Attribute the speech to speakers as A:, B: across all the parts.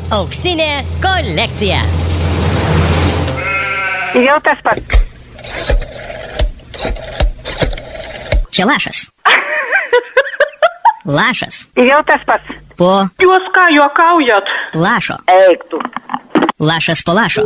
A: Auksinė kolekcija.
B: Jau tas pats.
C: Čia lašas. Lašas.
B: Jau tas pats.
C: Po
D: Jūs ką, juokaujat?
C: lašo.
B: Eik tu.
C: Lašas po lašo.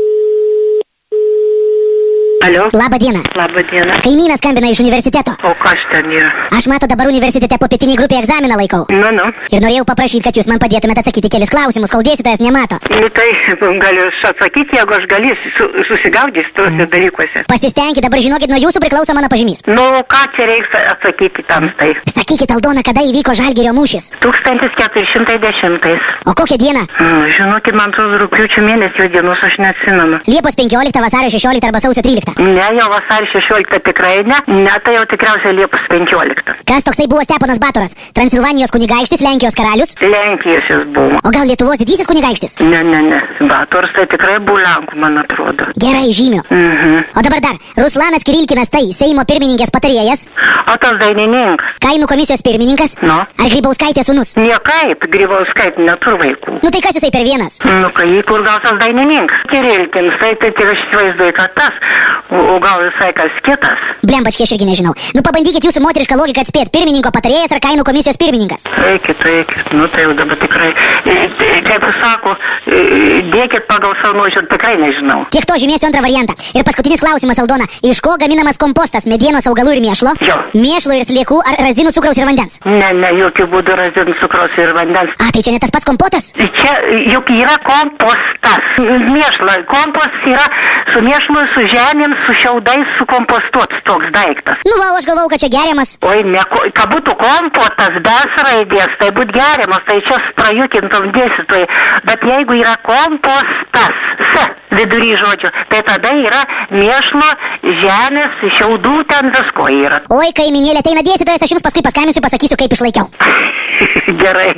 B: Alio.
C: Labą dieną.
B: Labą dieną.
C: Kaimynas skambina iš universiteto.
B: O kas ten yra?
C: Aš mato dabar universitete po pietinį grupį egzaminą laikau.
B: Nu.
C: Ir norėjau paprašyti, kad jūs man padėtumėte atsakyti kelis klausimus, kol dėstytojas nemato.
B: Nu tai galiu atsakyti, jeigu aš galėsiu susigaudyti tuose dalykuose.
C: Pasistengkite, dabar žinokit, nuo jūsų priklauso mano pažymys.
B: Nu, ką čia reiks atsakyti tamstai?
C: Sakykit, Aldona, kada įvyko Žalgirio mūšis?
B: 1410.
C: O kokią dieną?
B: Žinokit, man atrodo, rugpjūčio mėnesio dienos aš neatsimenu.
C: Liepos 15, vasario 16 arba sausio 13.
B: Ne, jau vasario 16 tikrai ne. Ne, tai jau tikriausiai Liepos 15.
C: Kas toksai buvo Steponas Batoras? Transilvanijos kunigaikštis, Lenkijos karalius?
B: Lenkijos jis buvo.
C: O gal Lietuvos didysis kunigaikštis?
B: Ne. Batoras tai tikrai buvo Lenkų, man atrodo.
C: Gerai, žymiu. O dabar dar, Ruslanas Kirilkinas tai Seimo pirmininkės patarėjas?
B: O tas dainininkas?
C: Kainų komisijos pirmininkas?
B: Nu?
C: Ar Grybauskaitė sūnus?
B: Niekaip, Grybauskaitė neturi vaikų.
C: Nu tai kas jisai per vienas?
B: Nu, kai kur gal tas dainininkas? Kirilkinas, tai tik aš įsivaizduoju, kad tas, o gal visai kas kitas.
C: Blembačkė, aš irgi nežinau. Nu pabandykit jūsų moterišką logiką atspėt, pirmininko patarėjas ar kainų komisijos pirmininkas?
B: Eikit, nu tai jau dabar tikrai, kaip sako, dėkit pagal savo nuožiūrą, tikrai nežinau.
C: Tiek to, žymėsiu antrą variantą. Ir paskutinis klausimas, Aldona. Iš ko gaminamas kompostas? Medienos, augalų ir mėšlo?
B: Jo.
C: Mėšlo ir sliekų ar razinų, cukraus ir vandens?
B: Ne, jokių būdų razinų, cukraus ir vandens.
C: A, tai čia ne tas pats kompotas?
B: Čia juk yra kompostas. Mėšla. Kompostas yra su mėšlu, su žemėm, su šiaudais, sukompostuotas toks daiktas.
C: Nu, va, aš galvau, kad čia geriamas.
B: Oi, ne, kad būtų kompostas, bez raidės, tai būtų geriamas, tai čia prajukintom dėstytojai. Bet jeigu yra kompostas, vidury žodžio, tai tada yra mėšlo, žemės, šiaudų, ten visko yra.
C: Oi, kaiminėlė, ateina dėstytojas, aš jums paskui paskambinsiu, pasakysiu, kaip išlaikiau.
B: Gerai.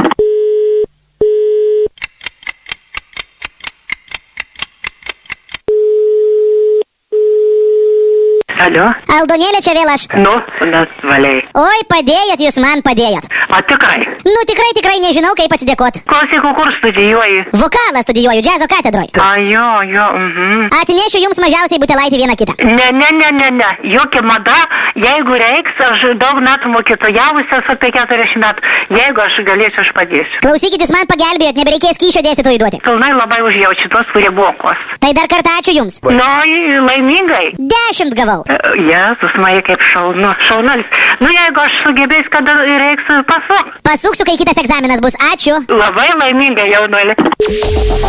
B: Alio?
C: Aldonėlė, čia vėl aš.
B: Nu, net valiai.
C: Oi, padėjot, jūs man padėjot.
B: A tikrai?
C: Nu, tikrai nežinau, kaip atsidėkot.
B: Klausyk, kur studijuoji?
C: Vokalą studijuoju, džiazo katedroj.
B: A, jo.
C: Atnešiu jums mažiausiai butelaitį vieną kitą.
B: Ne. Jokia mada, jeigu reiks, aš daug metų mokytojavusias, apie 40 metų. Jeigu aš galėsiu, aš padėsiu.
C: Klausykit, jūs man pagelbėjot, nebereikės kyšio dėstytojui duoti.
B: Pilnai labai užjaučiu tos, kurie mokos.
C: Tai dar kartą ačiū jums.
B: Nu, laimingai.
C: 10 gavau.
B: Jėzus, man kaip šaunuolis. Nu, jeigu aš sugebėsiu, kada reiks pasuk.
C: Pasuksiu, kai kitas egzaminas bus. Ačiū.
B: Labai laimingai, jaunuolė.